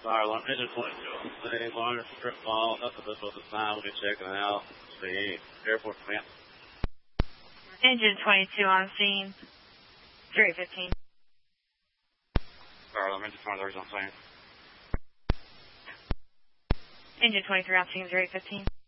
Fire alarm, engine 22. The large strip mall, up to this was the sign. We'll be checking it out. The airport command. Engine 22 on scene. 315. Fire alarm, engine 23 on scene. Engine 23 on scene, 315.